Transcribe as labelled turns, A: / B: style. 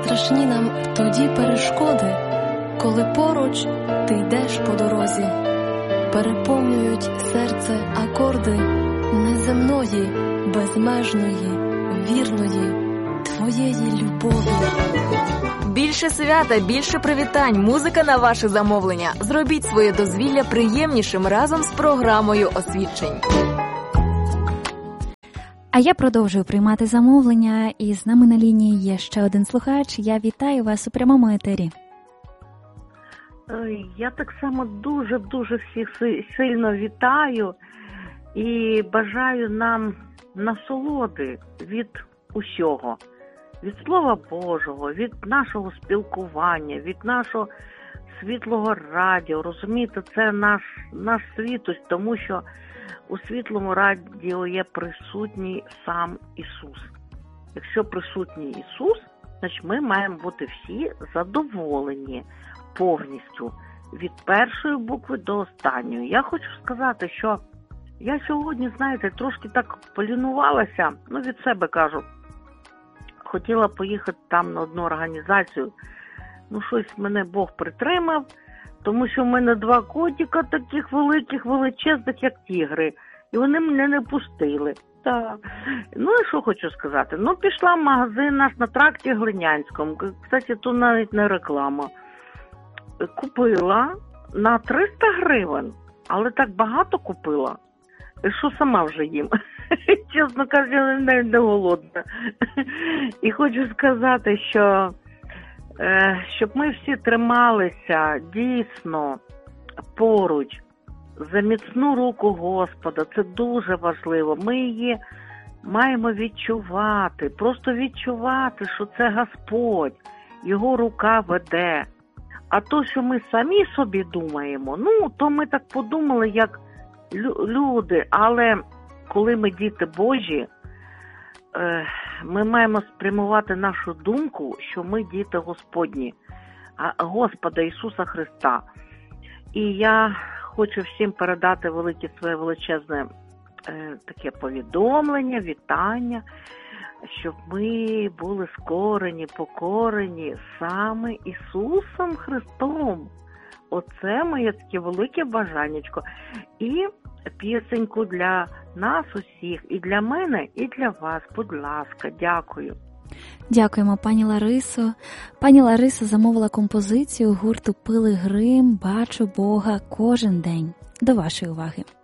A: страшні нам тоді перешкоди, коли поруч ти йдеш по дорозі, переповнюють серце акорди неземної, безмежної, вірної, твоєї любові.
B: Більше свята, більше привітань, музика на ваше замовлення. Зробіть своє дозвілля приємнішим разом з програмою «Освідчень».
C: А я продовжую приймати замовлення, і з нами на лінії є ще один слухач. Я вітаю вас у прямому етері.
D: Я так само дуже всіх сильно вітаю і бажаю нам насолоди від усього. Від Слова Божого, від нашого спілкування, від нашого світлого радіо. Розумієте, це наш світость, тому що у світлому радіо є присутній сам Ісус. Якщо присутній Ісус, значить ми маємо бути всі задоволені повністю, від першої букви до останньої. Я хочу сказати, що я сьогодні, знаєте, трошки так полінувалася, від себе кажу, хотіла поїхати там на одну організацію, щось мене Бог притримав, тому що в мене 2 котика таких великих, величезних, як тігри, і вони мене не пустили. Так. І що хочу сказати? Пішла в магазин наш на тракті Глинянському, кстати, то навіть не реклама. Купила на 300 гривень, але так багато купила, що сама вже їм. Чесно кажучи, я не голодна. І хочу сказати, що щоб ми всі трималися дійсно поруч за міцну руку Господа, це дуже важливо. Ми її маємо відчувати, просто відчувати, що це Господь, Його рука веде. А то, що ми самі собі думаємо, то ми так подумали, як люди, але коли ми діти Божі, ми маємо спрямувати нашу думку, що ми діти Господні, Господа Ісуса Христа. І я хочу всім передати своє величезне таке повідомлення, вітання, щоб ми були скорені, покорені саме Ісусом Христом. Оце моє таке велике бажаннячко. І пісеньку для нас усіх, і для мене, і для вас. Будь ласка, дякую.
C: Дякуємо, пані Ларисо. Пані Лариса замовила композицію гурту Пилигрим «Бачу Бога кожен день». До вашої уваги.